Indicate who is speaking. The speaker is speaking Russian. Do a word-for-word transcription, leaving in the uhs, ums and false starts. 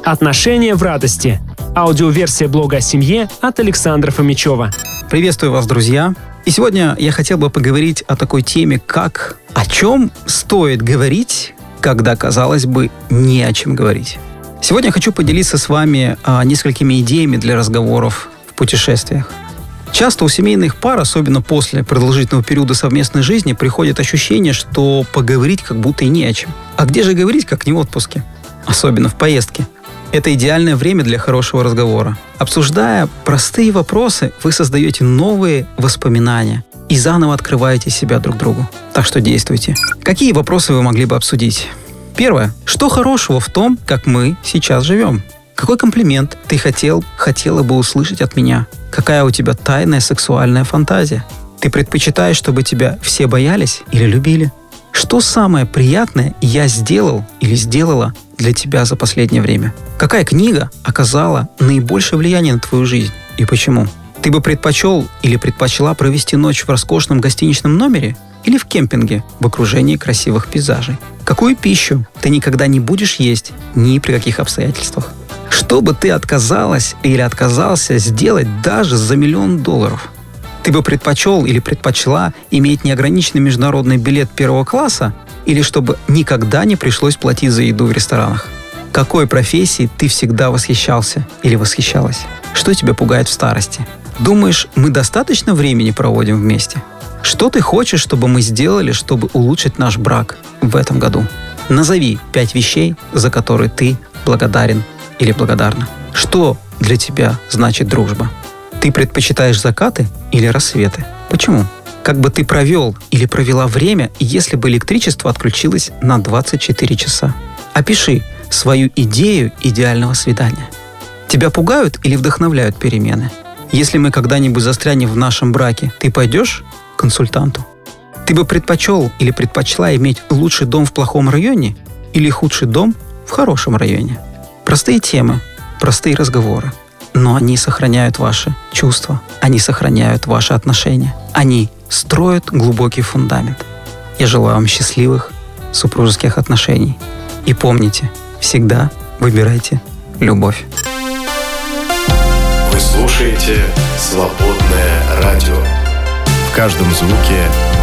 Speaker 1: Отношения в радости. Аудиоверсия блога о семье от Александра Фомичева.
Speaker 2: Приветствую вас, друзья. И сегодня я хотел бы поговорить о такой теме, как о чем стоит говорить, когда, казалось бы, не о чем говорить. Сегодня я хочу поделиться с вами а, несколькими идеями для разговоров в путешествиях. Часто у семейных пар, особенно после продолжительного периода совместной жизни, приходит ощущение, что поговорить как будто и не о чем. А где же говорить, как не в отпуске? Особенно в поездке. Это идеальное время для хорошего разговора. Обсуждая простые вопросы, вы создаете новые воспоминания и заново открываете себя друг другу. Так что действуйте. Какие вопросы вы могли бы обсудить? Первое. Что хорошего в том, как мы сейчас живем? Какой комплимент ты хотел, хотела бы услышать от меня? Какая у тебя тайная сексуальная фантазия? Ты предпочитаешь, чтобы тебя все боялись или любили? Что самое приятное я сделал или сделала для тебя за последнее время? Какая книга оказала наибольшее влияние на твою жизнь и почему? Ты бы предпочел или предпочла провести ночь в роскошном гостиничном номере или в кемпинге в окружении красивых пейзажей? Какую пищу ты никогда не будешь есть ни при каких обстоятельствах? Что бы ты отказалась или отказался сделать даже за миллион долларов? Ты бы предпочел или предпочла иметь неограниченный международный билет первого класса или чтобы никогда не пришлось платить за еду в ресторанах? Какой профессией ты всегда восхищался или восхищалась? Что тебя пугает в старости? Думаешь, мы достаточно времени проводим вместе? Что ты хочешь, чтобы мы сделали, чтобы улучшить наш брак в этом году? Назови пять вещей, за которые ты благодарен или благодарна. Что для тебя значит дружба? Ты предпочитаешь закаты или рассветы? Почему? Как бы ты провел или провела время, если бы электричество отключилось на двадцать четыре часа? Опиши свою идею идеального свидания. Тебя пугают или вдохновляют перемены? Если мы когда-нибудь застрянем в нашем браке, ты пойдешь к консультанту? Ты бы предпочел или предпочла иметь лучший дом в плохом районе или худший дом в хорошем районе? Простые темы, простые разговоры. Но они сохраняют ваши чувства, они сохраняют ваши отношения, они строят глубокий фундамент. Я желаю вам счастливых супружеских отношений. И помните, всегда выбирайте любовь.
Speaker 3: Вы слушаете «Свободное радио». В каждом звуке